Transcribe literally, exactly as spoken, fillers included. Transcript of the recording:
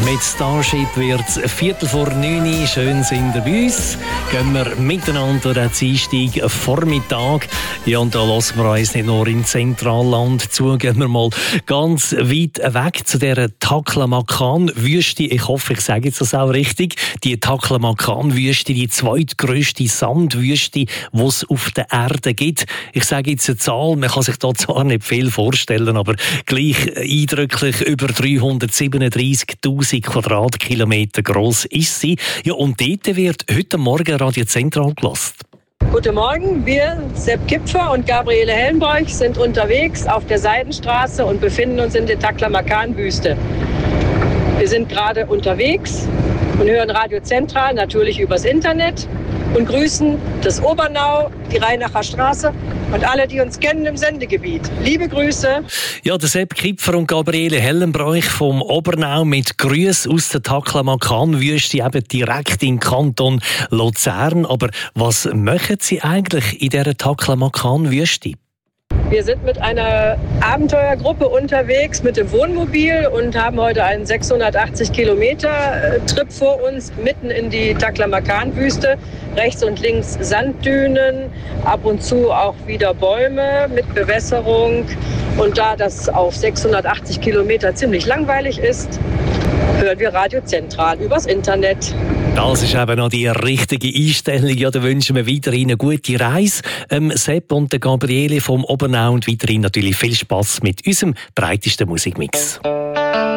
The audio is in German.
Mit Starship wird es Viertel vor neun. Schön sind ihr bei uns. Gehen wir miteinander den Dienstag Vormittag. Ja, und da lassen wir uns nicht nur im Zentralland zu. Gehen wir mal ganz weit weg zu dieser Taklamakan-Wüste. Ich hoffe, ich sage jetzt das auch richtig. Die Taklamakan-Wüste, die zweitgrösste Sandwüste, die es auf der Erde gibt. Ich sage jetzt eine Zahl, man kann sich da zwar nicht viel vorstellen, aber gleich eindrücklich über dreihundertsiebenunddreißigtausend Quadratkilometer gross ist sie. Ja, und dort wird heute Morgen Radio Zentral gelassen. Guten Morgen, wir, Sepp Kipfer und Gabriele Hellenbräuch, sind unterwegs auf der Seidenstraße und befinden uns in der Taklamakan-Wüste. Wir sind gerade unterwegs und hören Radio Zentral, natürlich übers Internet, und grüßen das Obernau, die Rheinacher Straße und alle, die uns kennen im Sendegebiet. Liebe Grüße. Ja, der Sepp Kipfer und Gabriele Hellenbräuch vom Obernau mit Grüßen aus der Taklamakan-Wüste, eben direkt im Kanton Luzern. Aber was machen Sie eigentlich in dieser Taklamakan-Wüste? Wir sind mit einer Abenteuergruppe unterwegs mit dem Wohnmobil und haben heute einen sechshundertachtzig Kilometer Trip vor uns, mitten in die Taklamakan-Wüste. Rechts und links Sanddünen, ab und zu auch wieder Bäume mit Bewässerung. Und da das auf sechshundertachtzig Kilometer ziemlich langweilig ist, hören wir Radio Zentral übers Internet. Das ist eben noch die richtige Einstellung. Ja, da wünschen wir weiterhin eine gute Reise. Ähm, Sepp und der Gabriele vom Obernau und weiterhin natürlich viel Spass mit unserem breitesten Musikmix.